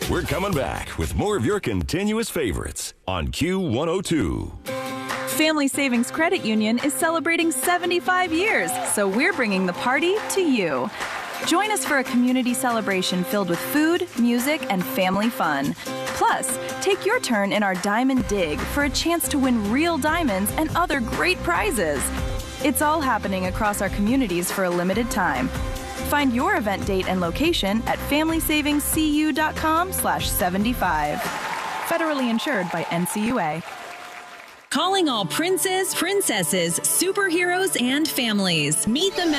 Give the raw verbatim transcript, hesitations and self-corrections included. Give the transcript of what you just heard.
We're coming back with more of your continuous favorites on Q one oh two. Family Savings Credit Union is celebrating seventy-five years, so we're bringing the party to you. Join us for a community celebration filled with food, music, and family fun. Plus, take your turn in our Diamond Dig for a chance to win real diamonds and other great prizes. It's all happening across our communities for a limited time. Find your event date and location at family savings c u dot com slash seventy-five. Federally insured by N C U A. Calling all princes, princesses, superheroes, and families. Meet the